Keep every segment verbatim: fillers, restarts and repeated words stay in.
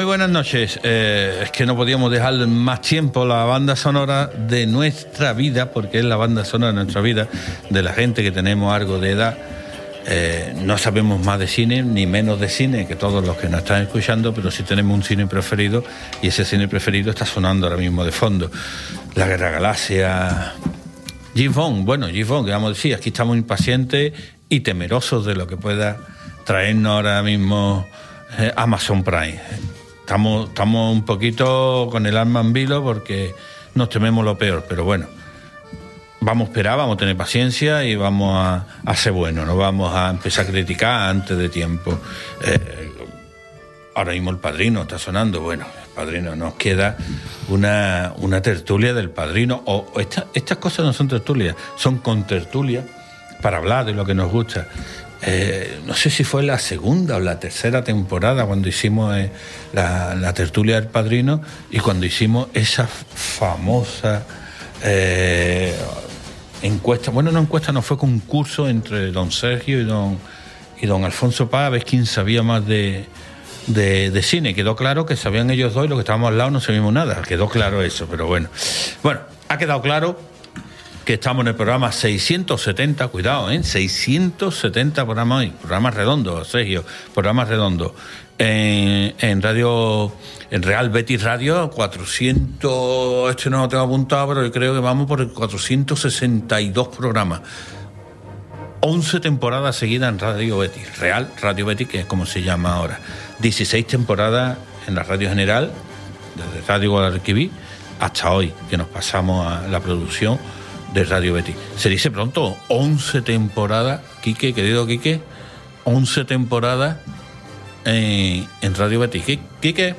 buenas noches. Eh, es que no podíamos dejar más tiempo la banda sonora de nuestra vida, porque es la banda sonora de nuestra vida, de la gente que tenemos algo de edad. Eh, no sabemos más de cine, ni menos de cine que todos los que nos están escuchando, pero sí tenemos un cine preferido, y ese cine preferido está sonando ahora mismo de fondo. La Guerra Galaxia, James Bond, bueno, James Bond, que vamos a decir, aquí estamos impacientes y temerosos de lo que pueda traernos ahora mismo eh, Amazon Prime. Estamos, estamos un poquito con el alma en vilo porque nos tememos lo peor, pero bueno, vamos a esperar, vamos a tener paciencia y vamos a, a ser buenos, no vamos a empezar a criticar antes de tiempo. Eh, ahora mismo El Padrino está sonando, bueno, El Padrino, nos queda una, una tertulia del Padrino, o, o esta, estas cosas no son tertulias, son contertulias para hablar de lo que nos gusta. Eh, no sé si fue la segunda o la tercera temporada cuando hicimos eh, la, la tertulia del Padrino, y cuando hicimos esa famosa eh, encuesta, bueno, no encuesta, no, fue concurso entre don Sergio y don, y don Alfonso Paz, a ver quién sabía más de, de, de cine. Quedó claro que sabían ellos dos y los que estábamos al lado no sabíamos nada, quedó claro eso, pero bueno. Bueno, ha quedado claro que estamos en el programa seiscientos setenta, cuidado, ¿eh? seiscientos setenta programas hoy, programas redondos, Sergio, programas redondos. En, en radio, en Real Betis Radio, cuatrocientos, este no lo tengo apuntado, pero yo creo que vamos por el cuatrocientos sesenta y dos programas. once temporadas seguidas en Radio Betis, Real Radio Betis, que es como se llama ahora. dieciséis temporadas en la Radio General, desde Radio Guadalquivir hasta hoy, que nos pasamos a la producción de Radio Betis. Se dice pronto, once temporadas, Quique, querido Quique, once temporadas en, en Radio Betis. Quique,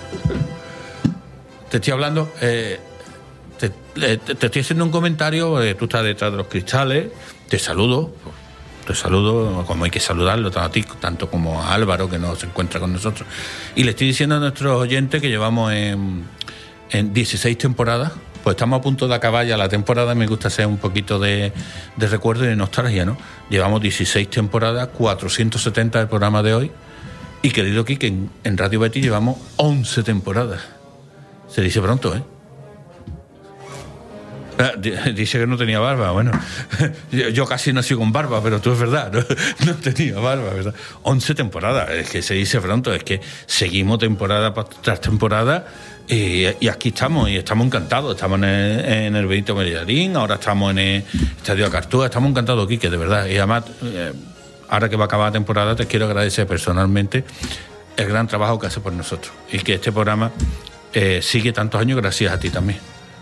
te estoy hablando, eh, te, te, te estoy haciendo un comentario, eh, tú estás detrás de los cristales, te saludo, te saludo como hay que saludarlo, tanto a ti, tanto como a Álvaro, que no se encuentra con nosotros, y le estoy diciendo a nuestros oyentes que llevamos en, en dieciséis temporadas. Pues estamos a punto de acabar ya la temporada. Me gusta hacer un poquito de, de recuerdo y de nostalgia, ¿no? Llevamos dieciséis temporadas, cuatrocientos setenta el programa de hoy. Y querido Quique, en, en Radio Betis llevamos once temporadas. Se dice pronto, ¿eh? Ah, dice que no tenía barba. Bueno, yo, yo casi nací con barba, pero tú es verdad, no, no tenía barba, ¿verdad? once temporadas, es que se dice pronto, es que seguimos temporada tras temporada. Y, y aquí estamos, y estamos encantados. Estamos en el, en el Benito Villamarín, ahora estamos en el Estadio Acartúa. Estamos encantados, Quique, de verdad. Y además, eh, ahora que va a acabar la temporada, te quiero agradecer personalmente el gran trabajo que hace por nosotros. Y que este programa eh, sigue tantos años gracias a ti también.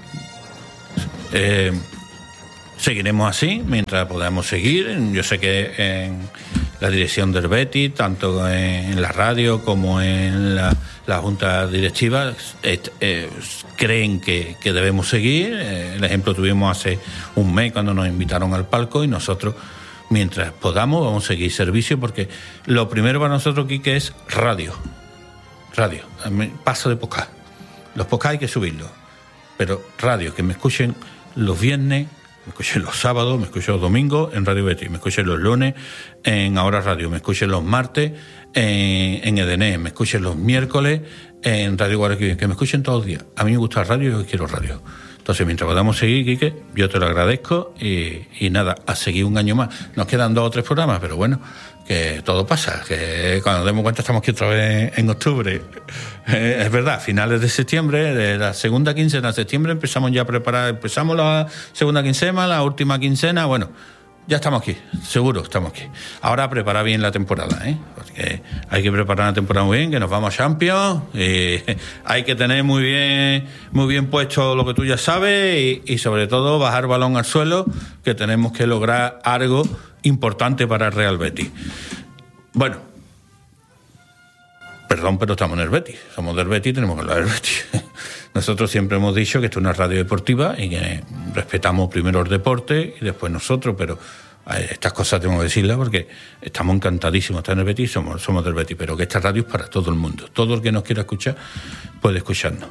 Eh, seguiremos así mientras podamos seguir. Yo sé que en la dirección del Betis, tanto en la radio como en la, la junta directiva, eh, eh, creen que, que debemos seguir. Eh, el ejemplo tuvimos hace un mes cuando nos invitaron al palco, y nosotros, mientras podamos, vamos a seguir servicio, porque lo primero para nosotros, Quique, es radio. Radio. Paso de podcast. Los podcasts hay que subirlos, pero radio, que me escuchen los viernes, me escuchen los sábados, me escuchen los domingos en Radio Betis, me escuchen los lunes en Ahora Radio, me escuchen los martes en, en Edené, me escuchen los miércoles en Radio Guadalquivir, que me escuchen todos los días. A mí me gusta radio y yo quiero radio. Entonces, mientras podamos seguir, Quique, yo te lo agradezco, y, y nada, a seguir un año más. Nos quedan dos o tres programas, pero bueno, que todo pasa, que cuando nos demos cuenta estamos aquí otra vez en octubre. Eh, es verdad, finales de septiembre, de la segunda quincena de septiembre empezamos ya a preparar, empezamos la segunda quincena, la última quincena, bueno, ya estamos aquí, seguro estamos aquí. Ahora a preparar bien la temporada, ¿eh? Porque hay que preparar la temporada muy bien, que nos vamos a Champions, y hay que tener muy bien, muy bien puesto lo que tú ya sabes, y, y sobre todo bajar balón al suelo, que tenemos que lograr algo importante para el Real Betis. Bueno, perdón, pero estamos en el Betis, somos del Betis, tenemos que hablar del Betis. Nosotros siempre hemos dicho que esto es una radio deportiva y que respetamos primero el deporte y después nosotros, pero estas cosas tengo que decirlas porque estamos encantadísimos de estar en el Betis, somos, somos del Betis, pero que esta radio es para todo el mundo. Todo el que nos quiera escuchar puede escucharnos.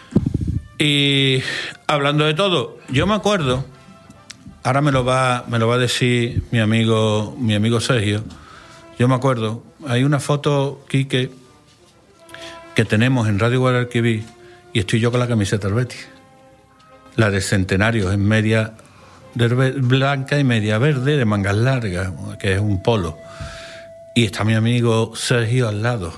Y hablando de todo, yo me acuerdo, ahora me lo va, me lo va a decir mi amigo, mi amigo Sergio, yo me acuerdo, hay una foto, Quique, que tenemos en Radio Guadalquivir, y estoy yo con la camiseta del Betis. La de centenario en media blanca y media verde de mangas largas, que es un polo. Y está mi amigo Sergio al lado.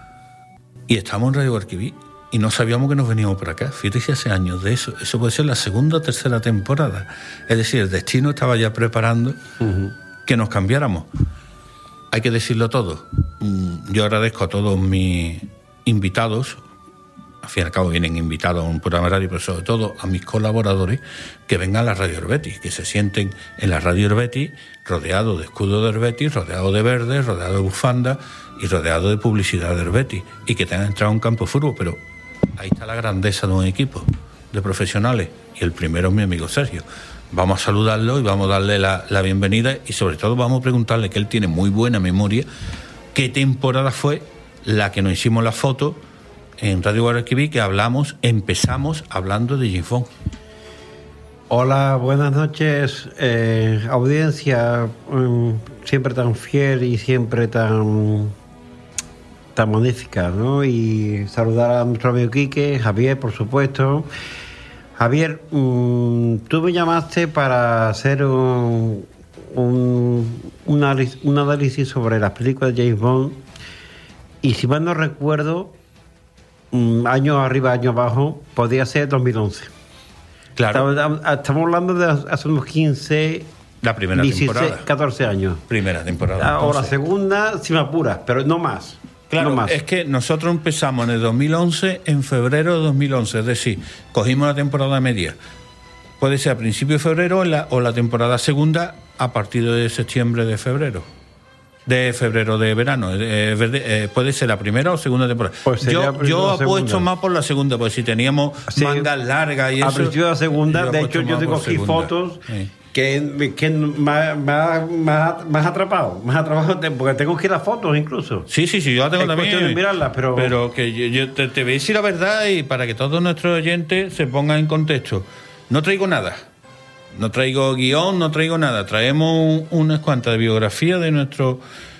Y estamos en Radio Guadalquivir y no sabíamos que nos veníamos por acá. Fíjate, hace años de eso. Eso puede ser la segunda o tercera temporada. Es decir, el destino estaba ya preparando uh-huh. que nos cambiáramos. Hay que decirlo todo. Yo agradezco a todos mis invitados. Al fin y al cabo vienen invitados a un programa de radio, pero sobre todo a mis colaboradores que vengan a la Radio Betis, que se sienten en la Radio Betis rodeados de escudo del Betis, rodeados de verde, rodeados de bufanda y rodeados de publicidad del Betis, y que tengan entrado a un campo de fútbol. Pero ahí está la grandeza de un equipo de profesionales, y el primero es mi amigo Sergio. Vamos a saludarlo y vamos a darle la, la bienvenida, y sobre todo vamos a preguntarle, que él tiene muy buena memoria, qué temporada fue la que nos hicimos la foto en Radio Guadalquivir, que hablamos, empezamos hablando de James Bond. Hola, buenas noches, eh, audiencia, um, siempre tan fiel y siempre tan tan magnífica, ¿no? Y saludar a nuestro amigo Quique, Javier, por supuesto. Javier, um, tú me llamaste para hacer un, un, un, análisis, un análisis sobre las películas de James Bond, y si mal no recuerdo, año arriba, año abajo, podría ser dos mil once. Claro. Estamos, estamos hablando de hace unos quince, la primera dieciséis, temporada. catorce años. Primera temporada. O la segunda, si me apuras, pero no más. Claro, no más. Es que nosotros empezamos en el dos mil once, en febrero de dos mil once, es decir, cogimos la temporada media. Puede ser a principios de febrero o la, o la temporada segunda a partir de septiembre de febrero. De febrero de verano, eh, eh, puede ser la primera o segunda temporada. Pues yo yo apuesto más por la segunda, porque si teníamos sí, mangas largas y eso. A principio de la segunda, de hecho yo te cogí fotos sí. que, que más, más, más, más atrapado, más atrapado, porque tengo que ir a las fotos incluso. Sí, sí, sí, yo la tengo es también. De mirarlas, pero pero que yo, yo te, te voy a decir la verdad, y para que todos nuestros oyentes se pongan en contexto. No traigo nada. No traigo guión, no traigo nada. Traemos unas cuantas de biografía de nuestros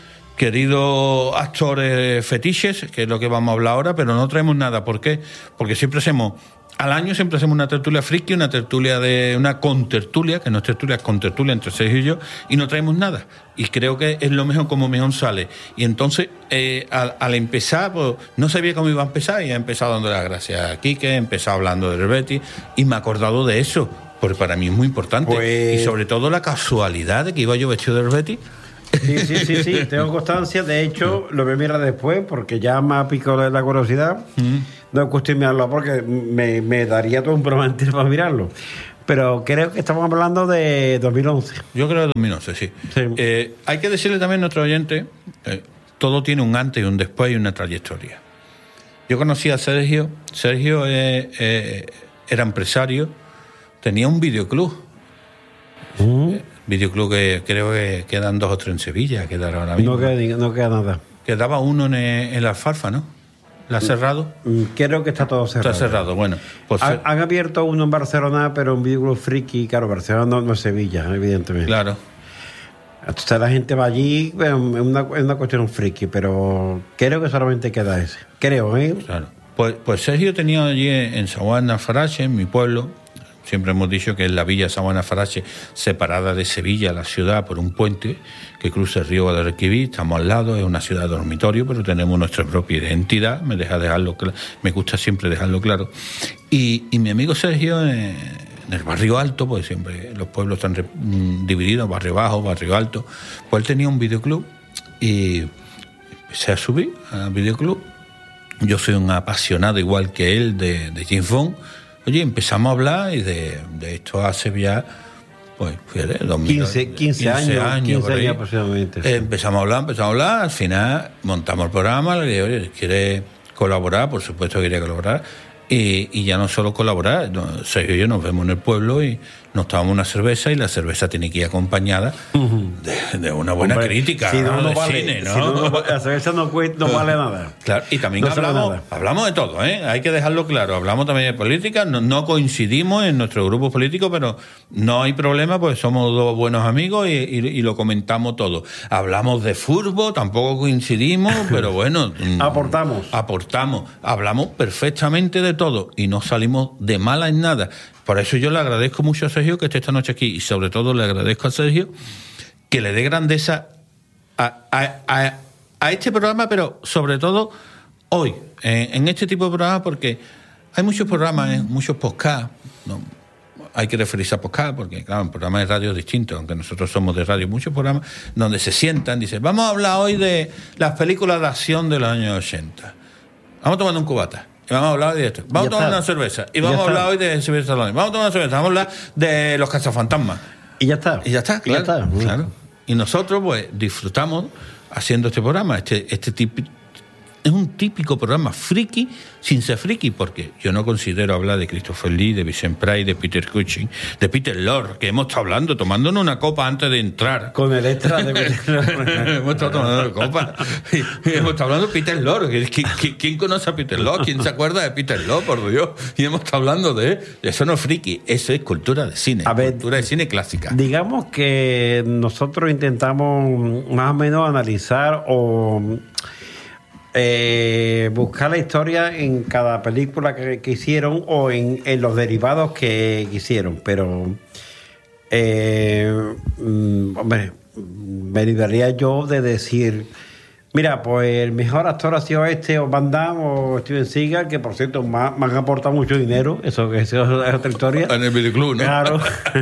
queridos actores fetiches, que es lo que vamos a hablar ahora, pero no traemos nada. ¿Por qué? Porque siempre hacemos, al año siempre hacemos una tertulia friki, una tertulia de, una contertulia, que no es tertulia, es contertulia entre Sergio y yo, y no traemos nada. Y creo que es lo mejor como mejor sale. Y entonces, eh, al, al empezar, pues no sabía cómo iba a empezar, y he empezado dándole las gracias a Quique, he empezado hablando del Betis, y me he acordado de eso. Porque para mí es muy importante. Pues... Y sobre todo la casualidad de que iba yo vestido del Betis. Sí, sí, sí, sí, tengo constancia. De hecho, lo voy a mirar después, porque ya me ha picado la curiosidad. Mm. No es cuestión de mirarlo, porque me, me daría todo un programa entero para mirarlo. Pero creo que estamos hablando de dos mil once. Yo creo de dos mil once, sí. sí. Eh, hay que decirle también a nuestro oyente, eh, todo tiene un antes y un después y una trayectoria. Yo conocí a Sergio. Sergio eh, eh, era empresario. Tenía un videoclub. Uh-huh. Eh, videoclub que creo que quedan dos o tres en Sevilla. Quedará ahora mismo. No queda, no queda nada. Quedaba uno en, en la Alfalfa, ¿no? ¿La ha cerrado? Creo que está todo cerrado. Está cerrado, bueno. Pues han, han abierto uno en Barcelona, pero un videoclub friki. Claro, Barcelona no, no es Sevilla, evidentemente. Claro. Entonces la gente va allí, bueno, es una, es una cuestión friki, pero creo que solamente queda ese. Creo, ¿eh? Claro. Pues, pues Sergio tenía allí en Saguana Farache, en mi pueblo. Siempre hemos dicho que es la villa Saguana Farache, separada de Sevilla, la ciudad, por un puente que cruza el río Guadalquivir. Estamos al lado, es una ciudad dormitorio, pero tenemos nuestra propia identidad. Me deja dejarlo, me gusta siempre dejarlo claro. Y, y mi amigo Sergio, en el barrio alto, porque siempre los pueblos están divididos, barrio bajo, barrio alto, pues él tenía un videoclub y empecé a subir al videoclub. Yo soy un apasionado, igual que él, de, de James Bond. Oye, empezamos a hablar y de, de esto hace ya, pues, fíjate, dos mil, quince, quince años, quince años aproximadamente. Sí. Eh, empezamos a hablar, empezamos a hablar, al final montamos el programa, le dije, oye, ¿quiere colaborar? Por supuesto que quería colaborar. Y, y ya no solo colaborar, no, Sergio y yo nos vemos en el pueblo y nos tomamos una cerveza, y la cerveza tiene que ir acompañada uh-huh. de, de una buena Hombre, crítica, si no, ¿no? no de vale, cine, ¿no? Si no, no la cerveza no, no vale nada. Claro, y también no hablamos, hablamos de todo, ¿eh? Hay que dejarlo claro. Hablamos también de política, no, no coincidimos en nuestro grupo político, pero no hay problema, pues somos dos buenos amigos y, y, y lo comentamos todo. Hablamos de fútbol, tampoco coincidimos, pero bueno. aportamos. Aportamos. Hablamos perfectamente de todo y no salimos de mala en nada. Por eso yo le agradezco mucho a Sergio que esté esta noche aquí, y sobre todo le agradezco a Sergio que le dé grandeza a, a, a, a este programa, pero sobre todo hoy, en, en este tipo de programas, porque hay muchos programas, ¿eh? muchos podcasts, no, hay que referirse a podcast, porque claro, en programas de radio es distinto, aunque nosotros somos de radio, muchos programas donde se sientan, dicen, vamos a hablar hoy de las películas de acción de los años ochenta. Vamos tomando un cubata. Y vamos a hablar de esto. Vamos a tomar una cerveza. Y vamos a hablar hoy de Sylvester Stallone. Vamos a tomar una cerveza. Vamos a hablar de los cazafantasmas. Y ya está. Y ya está, claro. Y, ya está. claro. Y nosotros, pues, disfrutamos haciendo este programa. Este, este tipo es un típico programa friki sin ser friki, porque yo no considero hablar de Christopher Lee, de Vincent Price, de Peter Cushing, de Peter Lorre, que hemos estado hablando, tomándonos una copa antes de entrar. Con el extra de Peter Lorre. Hemos estado tomando una copa. Y, y hemos estado hablando de Peter Lorre. ¿Quién, ¿Quién conoce a Peter Lorre? ¿Quién se acuerda de Peter Lorre, por Dios? Y hemos estado hablando de eso. No es friki, eso es cultura de cine. A ver, cultura de cine clásica. Digamos que nosotros intentamos más o menos analizar o... Eh, buscar la historia en cada película que, que hicieron o en, en los derivados que, que hicieron, pero eh, mm, hombre, me libraría yo de decir, mira, pues el mejor actor ha sido este, o Van Damme o Steven Seagal, que por cierto me, me han aportado mucho dinero, eso, eso es otra historia. En el videoclub, ¿no? Claro.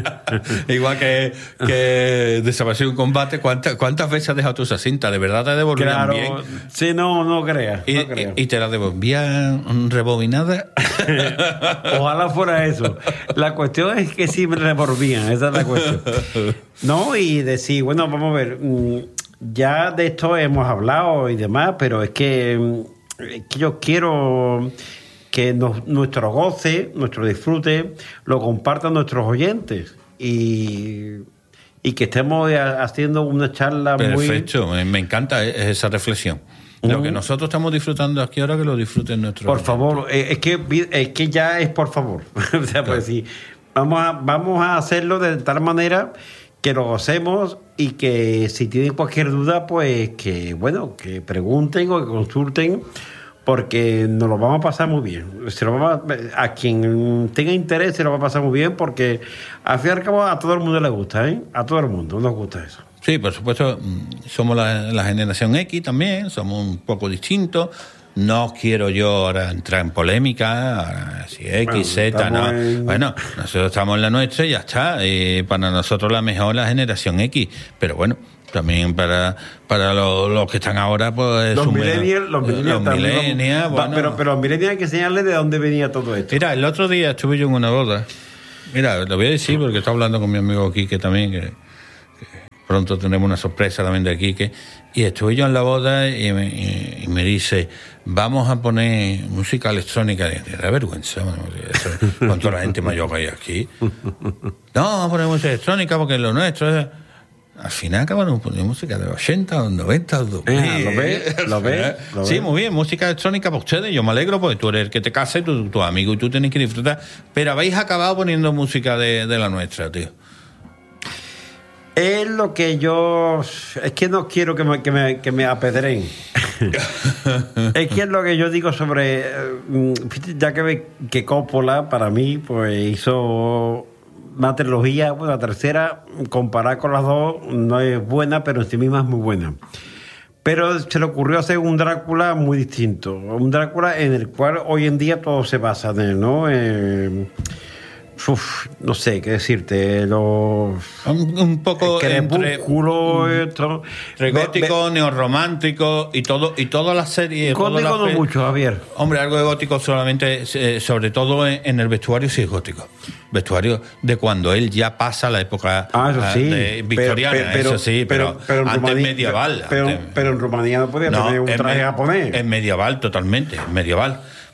Igual que, que Desaparecido en Combate, ¿cuántas, ¿cuántas veces has dejado tú esa cinta? ¿De verdad te devolvían claro. bien? Sí, no, no creas. ¿Y, no creas. y, y te la devolvían rebobinada? Ojalá fuera eso. La cuestión es que sí me revolvían, esa es la cuestión. No, y decir, bueno, vamos a ver... Ya de esto hemos hablado y demás, pero es que, es que yo quiero que nos, nuestro goce, nuestro disfrute, lo compartan nuestros oyentes y, y que estemos haciendo una charla Perfecto, muy... Perfecto, me encanta esa reflexión. Uh-huh. Lo que nosotros estamos disfrutando aquí ahora, que lo disfruten nuestros Por oyentes. favor, es que, es que ya es por favor. O sea, claro. Pues sí, vamos a, vamos a hacerlo de tal manera... que lo gocemos y que si tienen cualquier duda, pues que, bueno, que pregunten o que consulten, porque nos lo vamos a pasar muy bien. Se lo vamos a, a quien tenga interés se lo va a pasar muy bien, porque al fin y al cabo a todo el mundo le gusta, ¿eh? A todo el mundo nos gusta eso. Sí, por supuesto, somos la, la generación X también, somos un poco distintos. No quiero yo ahora entrar en polémica, si X, bueno, Z, no. En... Bueno, nosotros estamos en la nuestra y ya está. Y para nosotros la mejor la generación X. Pero bueno, también para para los, los que están ahora, pues... Los millennials, los millennials. Los millennials, bueno. Pero, pero los millennials hay que enseñarles de dónde venía todo esto. Mira, el otro día estuve yo en una boda. Mira, lo voy a decir porque estaba hablando con mi amigo Quique también, que, que pronto tenemos una sorpresa también de Quique. Y estuve yo en la boda y me, y, y me dice, vamos a poner música electrónica. Y da vergüenza, bueno, eso, con toda la gente mayor que hay aquí. No, vamos a poner música electrónica porque lo nuestro es... Al final acabaron poniendo música de ochenta, noventa, dos mil. Eh, ¿Lo ves? ¿Lo ves? ¿Lo Sí, ves? muy bien, música electrónica para ustedes. Yo me alegro porque tú eres el que te casa y tu, tu amigo y tú tenés que disfrutar. Pero habéis acabado poniendo música de, de la nuestra, tío. Es lo que yo... Es que no quiero que me, que me, que me apedreen. Es que es lo que yo digo sobre... Ya que, ve, que Coppola, para mí, pues hizo una trilogía, bueno, la tercera, comparada con las dos, no es buena, pero en sí misma es muy buena. Pero se le ocurrió hacer un Drácula muy distinto. Un Drácula en el cual hoy en día todo se basa en él, ¿no? Eh, Uf, no sé qué decirte, los un, un poco Crepúsculo, entre, esto, entre gótico, neorromántico y todo y toda la serie. Gótico no pe... mucho, Javier. Hombre, algo de gótico solamente, eh, sobre todo en, en el vestuario sí es gótico. Vestuario de cuando él ya pasa la época ah, eso sí. de victoriana, pero, pero, eso sí, pero, pero, pero antes Rumanía, medieval. Pero, antes, pero en Rumanía no podía no, tener un traje me, japonés. Es medieval, totalmente, es medieval.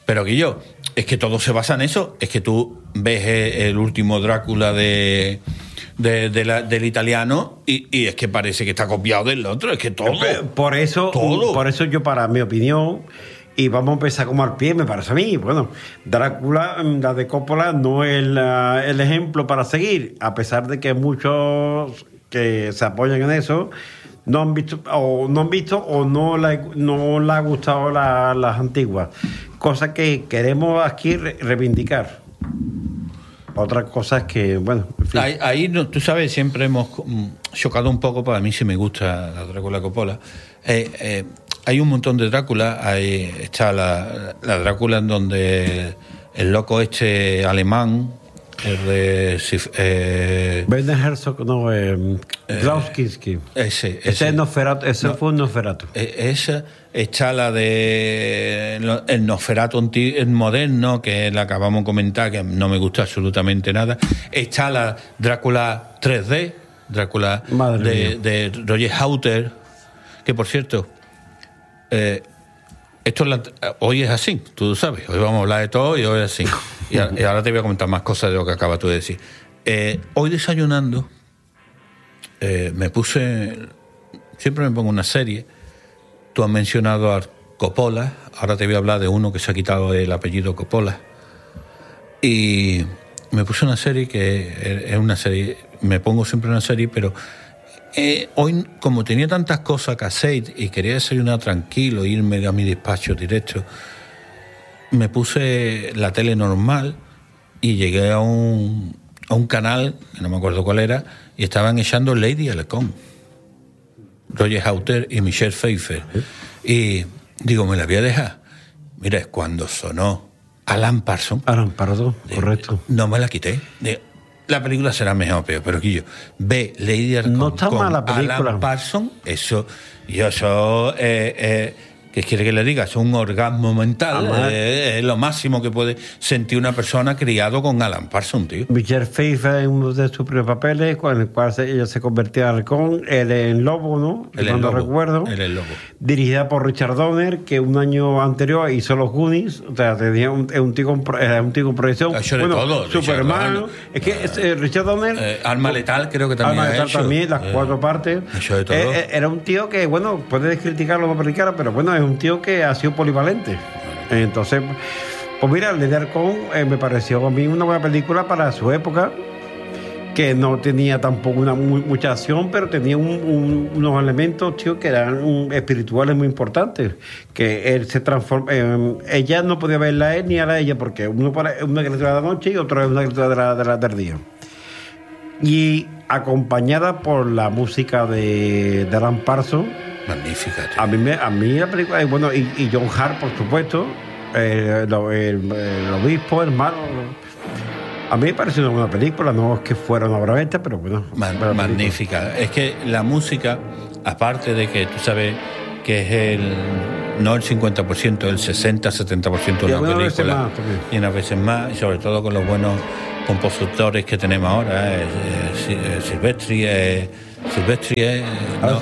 Pero Guillo, es que todo se basa en eso. Es que tú ves el último Drácula de, de, de la, del italiano y, y es que parece que está copiado del otro. Es que todo. Por eso, todo. por eso yo, para mi opinión, y vamos a empezar como al pie, me parece a mí. Bueno, Drácula, la de Coppola, no es la, el ejemplo para seguir, a pesar de que muchos que se apoyan en eso no han visto o no han visto o no le no le ha gustado la, las antiguas, cosa que queremos aquí re- reivindicar. Otra cosa es que, bueno, en fin. Ahí, ahí no, tú sabes, siempre hemos mm, chocado un poco, para mí sí me gusta la Drácula Coppola. Eh, eh, hay un montón de Drácula, ahí está la, la Drácula en donde el loco este alemán, el de... Eh, Werner Herzog, no, eh, Klaus Kinski. Ese, Ese, ese. es Nosferatu, ese No, fue un Nosferatu. Esa está la de el Nosferatu anti- moderno, que la acabamos de comentar, que no me gusta absolutamente nada. Está la Drácula tres D, Drácula de, de Roger Hauter, que por cierto, eh, esto es la, hoy es así, tú sabes, hoy vamos a hablar de todo y hoy es así. Y, a, y ahora te voy a comentar más cosas de lo que acabas tú de decir. Eh, hoy desayunando, eh, me puse, siempre me pongo una serie. Tú has mencionado a Coppola, ahora te voy a hablar de uno que se ha quitado el apellido Coppola. Y me puse una serie que es una serie, me pongo siempre una serie, pero eh, hoy, como tenía tantas cosas que hacer y quería desayunar tranquilo, irme a mi despacho directo, me puse la tele normal y llegué a un, a un canal, que no me acuerdo cuál era, y estaban echando Lady Halcón, Roger Hauter y Michelle Pfeiffer. Y digo, me la voy a dejar. Mira, es cuando sonó Alan Parsons. Alan Parsons, correcto. No me la quité. Digo, la película será mejor o peor, pero Quillo, ve Lady Halcón no está con mal la película. Alan Parsons, eso, yo eso, eh, eh, ¿qué quiere que le diga? Es un orgasmo mental, eh, es lo máximo que puede sentir una persona criado con Alan Parsons, tío. Michelle Pfeiffer en uno de sus primeros papeles, con el cual se, ella se convertía en halcón, él en lobo, ¿no? Él Cuando lobo, recuerdo. Él es lobo. Dirigida por Richard Donner, que un año anterior hizo Los Goonies, o sea, tenía un, un tío con, era un tío con proyección. Ha hecho de bueno, todo, Superman. Es que es, eh, Richard Donner. Eh, Arma Letal, creo que también. Arma ha Letal hecho. también, las eh, cuatro partes. Ha hecho de todo. Eh, eh, era un tío que, bueno, puedes criticarlo o criticarlo, pero bueno, es un tío que ha sido polivalente. Entonces, pues mira, Lady Halcón eh, me pareció a mí una buena película para su época, que no tenía tampoco una muy, mucha acción, pero tenía un, un, unos elementos, tío, que eran um, espirituales muy importantes. Que él se transforma. Eh, ella no podía verla a él ni a la ella, porque uno es una criatura de la noche y otro es una criatura de la, de la, del día. Y acompañada por la música de, de Alan Parsons. Magnífica, tío. A mí, me, a mí la película, eh, bueno, y, y John Hart, por supuesto, eh, lo, el, el obispo, el malo. A mí me pareció una buena película, no es que fuera una obra maestra, pero bueno. Ma- magnífica. Es que la música, aparte de que tú sabes que es el no el cincuenta por ciento, el sesenta setenta por ciento de una película, y unas veces más, y sobre todo con los buenos compositores que tenemos ahora, eh, eh, Silvestri, eh, Silvestri, eh, no,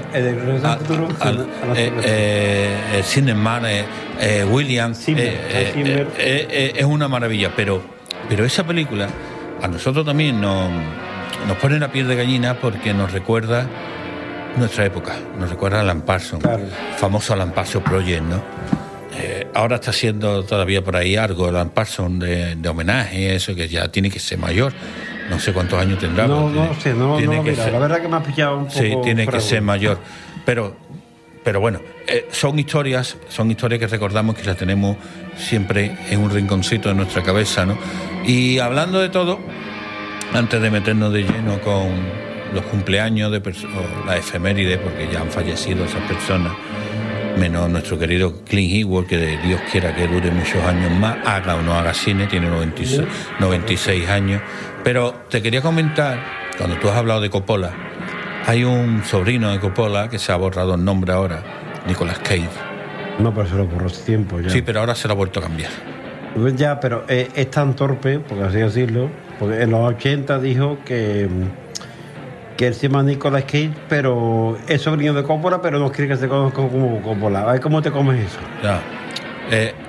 Cineman, eh, eh, Williams, eh, eh, eh, eh, eh, es una maravilla, pero, pero esa película a nosotros también nos, nos pone la piel de gallina porque nos recuerda nuestra época, nos recuerda a Alan Parsons, claro. Famoso Alan Parsons Project, ¿no? Eh, ahora está haciendo todavía por ahí algo Alan Parsons de, de homenaje, eso que ya tiene que ser mayor, no sé cuántos años tendrá. No, no tiene, sé, no, tiene no que mira, ser, la verdad que me ha pillado un poco. Sí, tiene fragua. que ser mayor, pero, pero bueno, eh, son historias, son historias que recordamos, que las tenemos siempre en un rinconcito de nuestra cabeza, ¿no? Y hablando de todo, antes de meternos de lleno con los cumpleaños de perso- o la efeméride, porque ya han fallecido esas personas, menos nuestro querido Clint Eastwood, que Dios quiera que dure muchos años más, haga o no haga cine, tiene noventa y seis, noventa y seis años. Pero te quería comentar, cuando tú has hablado de Coppola, hay un sobrino de Coppola que se ha borrado el nombre ahora, Nicolas Cage. No, pero se lo borró hace tiempo ya. Sí, pero ahora se lo ha vuelto a cambiar. Ya, pero es, es tan torpe, por así decirlo, porque en los ochenta dijo que que él se llama Nicolas Cage, pero es sobrino de Coppola, pero no quiere que se conozca como Coppola. A ver cómo te comes eso. Ya. Eh,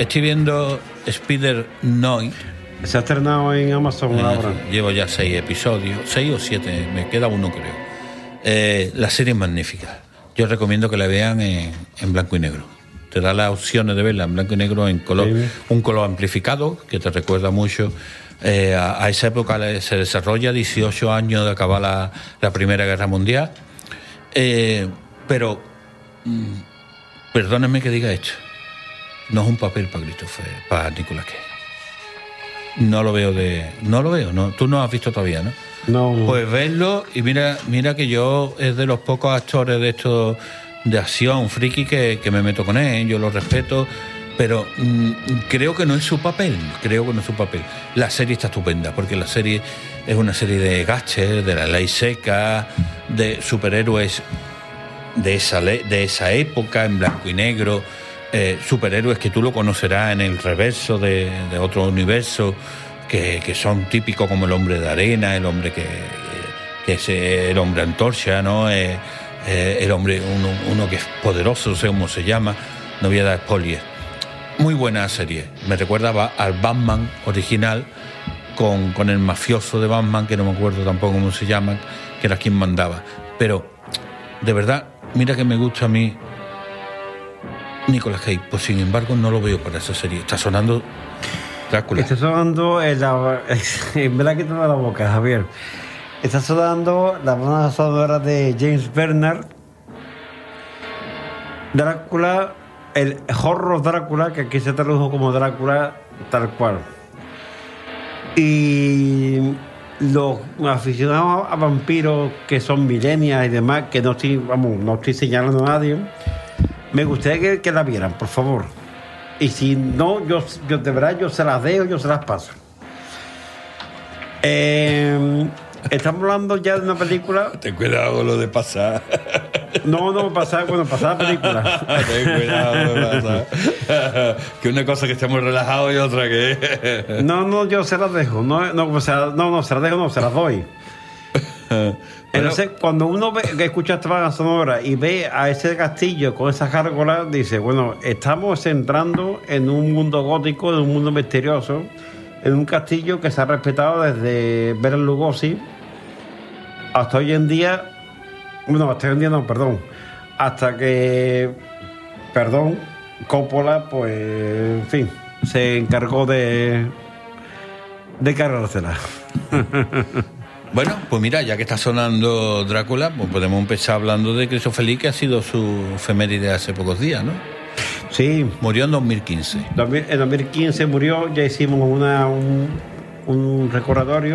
estoy viendo Spider-Noir. Se ha estrenado en Amazon Eh, ahora. Llevo ya seis episodios, seis o siete, me queda uno creo. Eh, la serie es magnífica. Yo recomiendo que la vean en, en blanco y negro. Te da las opciones de verla en blanco y negro, en color, Sí. un color amplificado que te recuerda mucho. Eh, a, a esa época se desarrolla dieciocho años de acabar la, la Primera Guerra Mundial. Eh, pero, mm, perdónenme que diga esto, no es un papel para Christopher, para Nicolas Cage. No lo veo de, no lo veo, no, tú no has visto todavía, ¿no? No. Pues verlo y mira, mira que yo es de los pocos actores de estos de acción friki que, que me meto con él, yo lo respeto, pero mm, creo que no es su papel, creo que no es su papel. La serie está estupenda porque la serie es una serie de gaches, de la ley seca, de superhéroes de esa le- de esa época en blanco y negro. Eh, superhéroes que tú lo conocerás en el reverso de, de otro universo, que, que son típicos como el hombre de arena, el hombre que, que es el hombre antorcha, ¿no? Eh, eh, el hombre, uno, uno que es poderoso, no sé cómo se llama, no voy a dar spoilers. Muy buena serie, me recuerda ba- al Batman original con, con el mafioso de Batman, que no me acuerdo tampoco cómo se llama, que era quien mandaba. Pero, de verdad, mira que me gusta a mí Nicolas Cage, pues sin embargo no lo veo para esa serie. Está sonando Drácula. Está sonando en la. En verdad que te da la boca, Javier. Está sonando la banda sonora de James Bernard. Drácula, el horror Drácula, que aquí se tradujo como Drácula tal cual. Y los aficionados a vampiros que son millennials y demás, que no estoy, vamos, no estoy señalando a nadie, me gustaría que, que la vieran, por favor. Y si no, yo, yo de verdad yo se las dejo, yo se las paso. Eh, estamos hablando ya de una película. Ten cuidado con lo de pasar. No, no, pasar, bueno, pasar la película. Ten cuidado con lo de pasar. Que una cosa que estemos relajados y otra que. No, no, yo se las dejo. No, no, o sea, no, no, se las dejo, no, se las doy. Entonces, cuando uno ve, que escucha esta banda sonora y ve a ese castillo con esas gárgolas, dice, bueno, estamos entrando en un mundo gótico, en un mundo misterioso, en un castillo que se ha respetado desde Bela Lugosi hasta hoy en día. Bueno, hasta hoy en día no, perdón. Hasta que, perdón, Coppola, pues, en fin, se encargó de, de cargársela. Bueno, pues mira, ya que está sonando Drácula, pues podemos empezar hablando de Christopher Lee, que ha sido su efeméride hace pocos días, ¿no? Sí. Murió en dos mil quince. En dos mil quince murió, ya hicimos una, un, un recordatorio.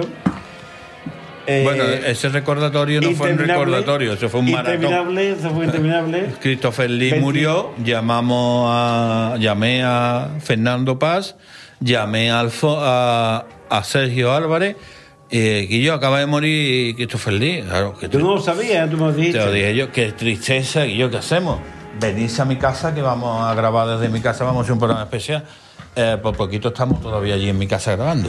Eh, Bueno, ese recordatorio no fue un recordatorio, eso fue un maratón. Interminable, eso fue interminable. Christopher Lee veinte murió, llamamos a, llamé a Fernando Paz, llamé a, Alfo, a, a Sergio Álvarez, eh, y yo acaba de morir Christopher Lee. Claro, que Tú no lo sabías, tú me lo dijiste. te lo dije yo, qué tristeza, y yo, ¿qué hacemos? Venís a mi casa, que vamos a grabar desde mi casa, vamos a hacer un programa especial. Eh, por poquito estamos todavía allí en mi casa grabando.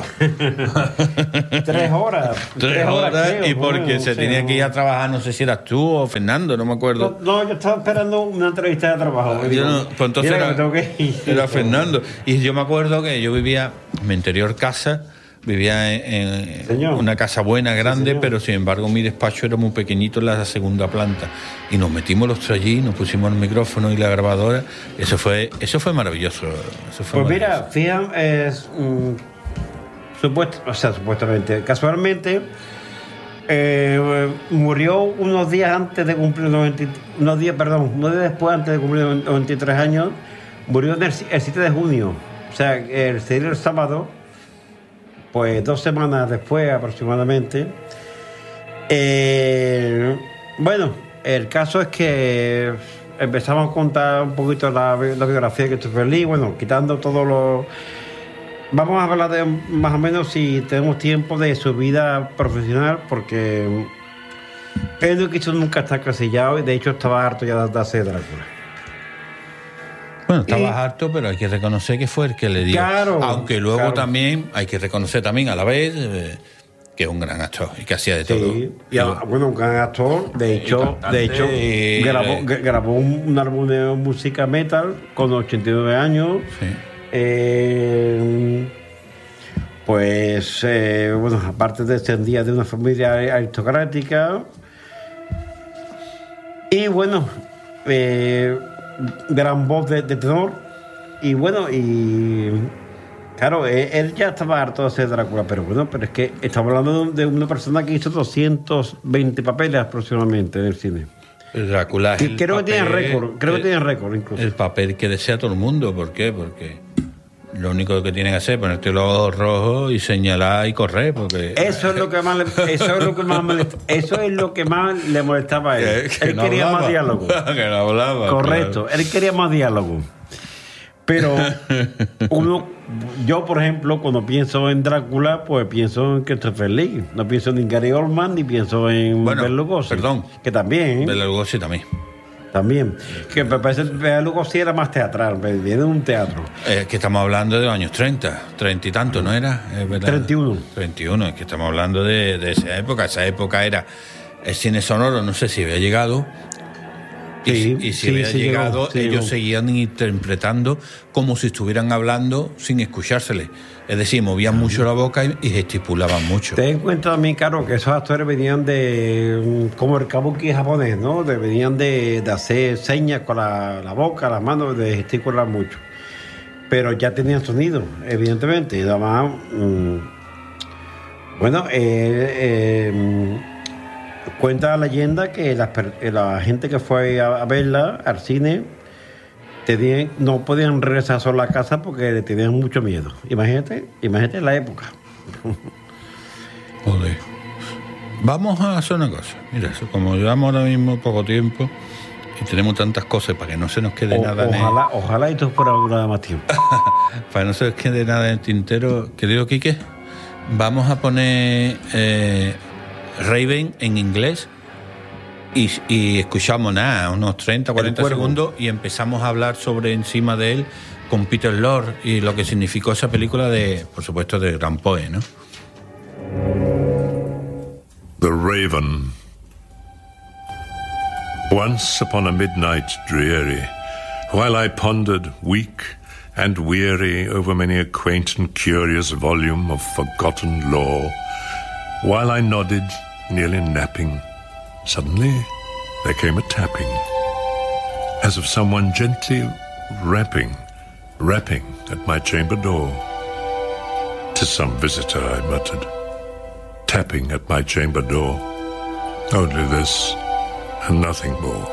Tres horas. Tres horas, creo, y porque bueno, se o sea, tenía que ir a trabajar, no sé si eras tú o Fernando, no me acuerdo. No, no, yo estaba esperando una entrevista de trabajo. Yo Digo, no, pues entonces mira, era, que me tengo que ir. era Fernando. Y yo me acuerdo que yo vivía en mi anterior casa, vivía en, en Señor. una casa buena, grande, señor. pero sin embargo mi despacho era muy pequeñito en la segunda planta. Y nos metimos los tres allí, nos pusimos el micrófono y la grabadora. Eso fue, eso fue maravilloso. Eso fue Pues mira, maravilloso. fíjate, es, mm, supuesto, o sea, supuestamente, casualmente, eh, murió unos días antes de cumplir noventa, unos días, perdón, unos días después antes de cumplir noventa y tres años, murió el, el siete de junio, o sea, el, sería el sábado, pues dos semanas después aproximadamente. Eh, bueno, el caso es que empezamos a contar un poquito la, la biografía de Christopher Lee, bueno, quitando todos los... Vamos a hablar de más o menos, si tenemos tiempo, de su vida profesional, porque él no quiso nunca estar casillado y de hecho estaba harto ya de hacer Drácula. Bueno, estabas y- harto, pero hay que reconocer que fue el que le dio. Claro, Aunque luego claro. también hay que reconocer también a la vez eh, que es un gran actor y que hacía de todo. Sí, y, ah, bueno, un gran actor, de hecho, cantante, de hecho y- grabó, gra- grabó un, un álbum de música metal con ochenta y nueve años. Sí. Eh, pues, eh, bueno, aparte descendía de una familia aristocrática. Y bueno, eh, gran voz de, de tenor. Y bueno, y claro, él, él ya estaba harto de hacer Drácula, pero bueno, pero es que estamos hablando de una persona que hizo doscientos veinte papeles aproximadamente en el cine. El Drácula es Y el creo que papel, tiene récord, creo que el, tiene récord incluso. El papel que desea todo el mundo, ¿por qué? Porque lo único que tienen que hacer es ponerte los ojos rojos y señalar y correr, porque Eso es lo que más le, eso es lo que más molesta, eso es lo que más le molestaba a él. Que, que él no quería hablaba, más diálogo. que no hablaba. Correcto, Claro. él quería más diálogo. Pero uno, yo por ejemplo, cuando pienso en Drácula, pues pienso en Christopher Lee. No pienso ni en Gary Oldman ni pienso en Bueno, Bela Lugosi. perdón. Que también. Bela Lugosi también. También. Que me parece que Bela Lugosi era más teatral, viene de un teatro. Es que estamos hablando de los años treinta, treinta y tanto, ¿no era? Es verdad. treinta y uno. treinta y uno, es que estamos hablando de, de esa época. Esa época era el cine sonoro, no sé si había llegado. Y, Sí, y si sí, había sí llegado, llegó, sí ellos llegó. seguían interpretando como si estuvieran hablando sin escuchársele. Es decir, movían mucho la boca y, y gesticulaban mucho. Ten en cuenta también, claro, que esos actores venían de, como el kabuki japonés, ¿no? De, venían de, de hacer señas con la, la boca, las manos, de gesticular mucho. Pero ya tenían sonido, evidentemente. Y además, mmm, bueno, eh, eh, cuenta la leyenda que la, la gente que fue a, a verla al cine tenían, no podían regresar solo a casa porque le tenían mucho miedo. Imagínate, imagínate la época. Joder. Vamos a hacer una cosa. Mira, como llevamos ahora mismo poco tiempo y tenemos tantas cosas para que no se nos quede O, nada en el, ojalá, ojalá esto fuera nada más tiempo. para que no se nos quede nada en el tintero, querido Quique, vamos a poner eh, Raven en inglés y, y escuchamos nada, unos treinta, cuarenta segundos y empezamos a hablar sobre encima de él con Peter Lorre y lo que significó esa película de, por supuesto, de Gran Poe, ¿no? The Raven. Once upon a midnight dreary, while I pondered weak and weary over many a quaint and curious volume of forgotten lore, while I nodded, nearly napping, suddenly there came a tapping, as of someone gently rapping, rapping at my chamber door. "'Tis some visitor," I muttered, tapping at my chamber door. Only this, and nothing more.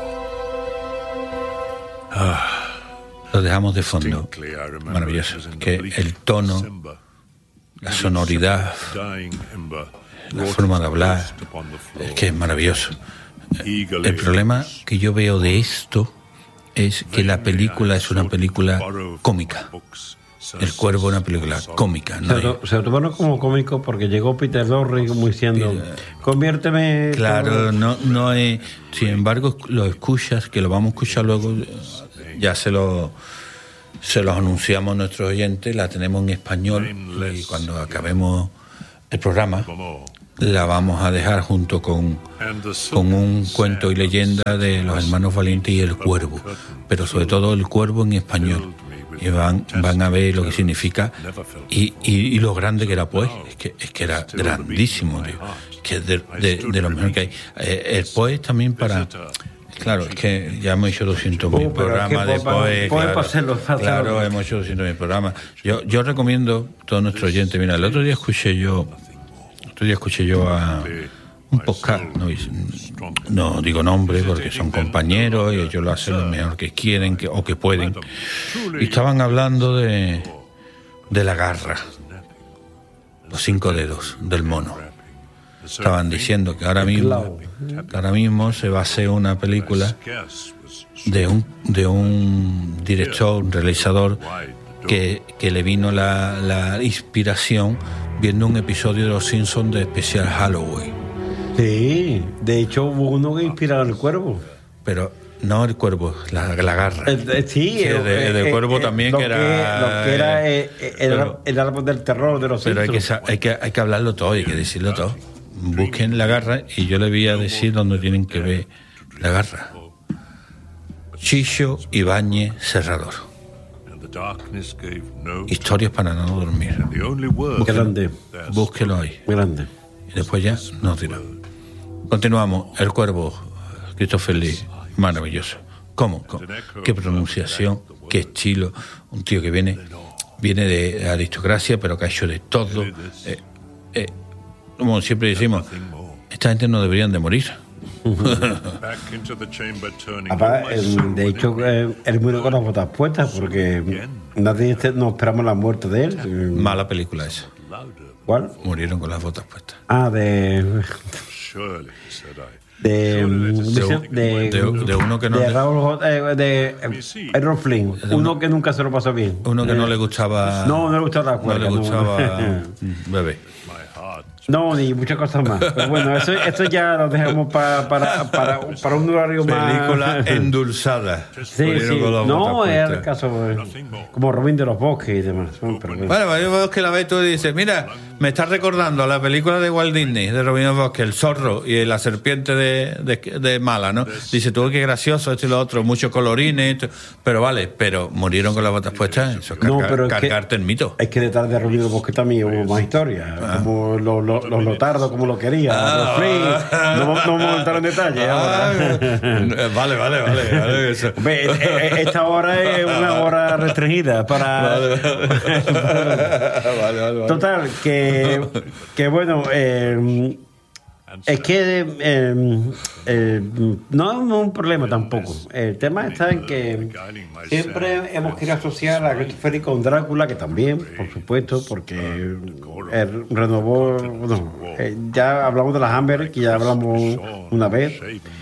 Ah, Lo dejamos de fondo. distinctly I remember Maravilloso. it was in the Que bleak el tono, December. la sonoridad, Dying ember la wrought forma de hablar, ghost upon the floor. es que es maravilloso. Eagerly El problema que yo veo de esto es que la película es una película cómica. El Cuervo es una película cómica. ¿no? Se, to, se tomó como cómico porque llegó Peter Lorre como diciendo, conviérteme... Claro, como... no, no es. Sin embargo, lo escuchas, que lo vamos a escuchar luego, ya se lo se los anunciamos a nuestros oyentes, la tenemos en español y cuando acabemos el programa la vamos a dejar junto con, con un cuento y leyenda de los hermanos Valientes y el Cuervo, pero sobre todo el Cuervo en español. Y van, van a ver lo que significa y, y, y lo grande que era Poe. Es que, es que era grandísimo, tío. Que es de, de, de lo mejor que hay. Eh, el Poe también para... Claro, es que ya hemos hecho doscientos mil Oh, pero es que programas de Poe- Poe. Poe Claro, para hacerlo, para claro, hacerlo. hemos hecho doscientos mil programas. Yo, yo recomiendo a todos nuestros oyentes. Mira, el otro día escuché yo... El otro día escuché yo a... un podcast, no, no digo nombre porque son compañeros y ellos lo hacen lo mejor que quieren que, o que pueden, y estaban hablando de, de la garra, los cinco dedos del mono. Estaban diciendo que ahora mismo, que ahora mismo se va a hacer una película de un, de un director, un realizador que, que le vino la, la inspiración viendo un episodio de Los Simpsons de especial Halloween. Sí, de hecho hubo uno que inspiraba al Cuervo. Pero no el Cuervo, la, la garra. Eh, eh, sí, Sí, el de- el del Cuervo también, lo que era- Lo que era eh, eh, el, pero- el árbol del terror de los Pero hay que, Simpsons. sa- hay, que, hay que hablarlo todo, hay que decirlo todo. Busquen la garra y yo les voy a decir dónde tienen que ver la garra. Chicho Ibáñez Serrador. Historias para no dormir. Grande. Búsquelo ahí. Grande. Y después ya nos dirá. Continuamos. El Cuervo, Christopher Lee, maravilloso. ¿Cómo? ¿Cómo? Qué pronunciación, qué estilo. Un tío que viene, viene de aristocracia, pero que ha hecho de todo. Eh, eh, como siempre decimos, esta gente no deberían de morir. Aparte, de hecho, eh, él murió con las botas puestas porque nadie no esperamos la muerte de él. Mala película esa. ¿Cuál? Murieron con las botas puestas. Ah, de... De, de, de, de, de uno que no de le, Raúl eh, de Errol Flynn, uno que nunca se lo pasó bien, uno que eh, no le gustaba no, no le gustaba la cuerda, no le gustaba no. Bebé. No, ni muchas cosas más. Pero bueno, eso, eso ya lo dejamos para, para, para, para un horario más. Película endulzada. Sí, sí. No, es el caso como Robin de los Bosques y demás. Pero bueno, bueno, yo veo que la ves tú y dices, mira, me estás recordando a la película de Walt Disney, de Robin de los Bosques, el zorro y la serpiente de, de, de Mala, ¿no? Dice, tú qué gracioso, esto y lo otro, muchos colorines, esto, pero vale, pero murieron con las botas puestas, eso es cargar, no, pero es cargarte que, el mito. Es que detrás de Robin de los Bosques también hubo más historia, ah. como los lo, lo, lotardos, como lo quería, ah, Free, ah, no, no vamos a entrar en detalle. Ah, vale, vale, vale. vale eso. Esta hora es una hora restringida para... Vale, vale, vale, vale. Total, que, que bueno, eh, es que eh, eh, no es un problema tampoco. El tema está en que siempre hemos querido asociar a Christopher Lee con Drácula, que también, por supuesto, porque él renovó, bueno, eh, ya hablamos de las Hammer, que ya hablamos una vez,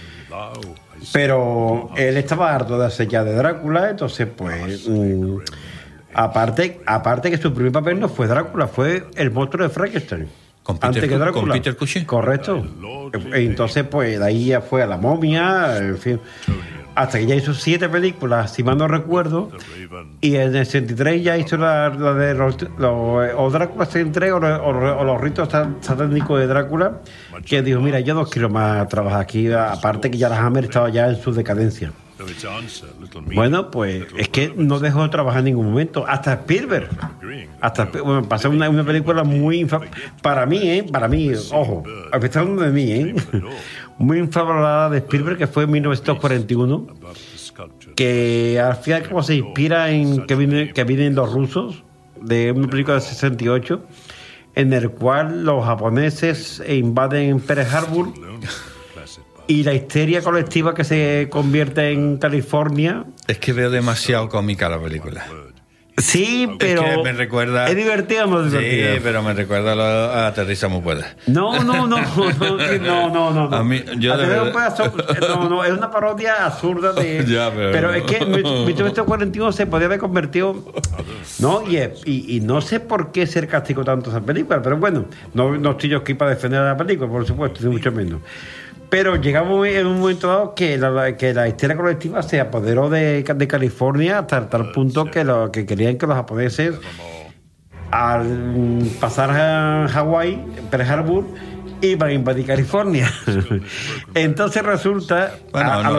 pero él estaba harto de hacer ya de Drácula, entonces pues... Mm, Aparte, aparte que su primer papel no fue Drácula, fue el monstruo de Frankenstein. ¿Con Peter, antes que Drácula. ¿Con Peter Cushing? Correcto. Entonces, pues, de ahí ya fue a La Momia, en fin. Hasta que ya hizo siete películas, si mal no recuerdo. Y en el sesenta y tres ya hizo la, la de los, los, o Drácula sesenta y tres o, o, o los ritos satánicos de Drácula, que dijo, mira, yo no quiero más trabajar aquí. Aparte que ya la Hammer estaba ya en su decadencia. Bueno, pues es que no dejó de trabajar en ningún momento. Hasta Spielberg. Hasta bueno, pasó una, una película muy infa- para mí, ¿eh? Para mí, ojo, hablando de mí, ¿eh? Muy infravalorada de Spielberg, que fue en mil novecientos cuarenta y uno, que al final como se inspira en que vienen, que vienen los rusos, de una película de sesenta y ocho, en el cual los japoneses invaden Pearl Harbor. Y la histeria colectiva que se convierte en California. Es que veo demasiado cómica la película. Sí, pero es que me recuerda... ¿Es divertida o no es divertida? Sí, pero me recuerda a, lo, a Aterriza muy pueda. No, no, no, no, no, no, no, no. A mí, yo de verdad... No, no, es una parodia absurda de... ya, pero... pero es que en mil novecientos cuarenta y uno se podía haber convertido... No, y, y, y no sé por qué se castigó tanto esa película, pero bueno, no, no estoy yo aquí para defender a la película, por supuesto, ni mucho menos. Pero llegamos en un momento dado que la, que la histeria colectiva se apoderó de, de California hasta tal punto que, lo, que querían que los japoneses, al pasar a Hawái, Pearl Harbor, iban a invadir California. Entonces resulta... Bueno, a, a no.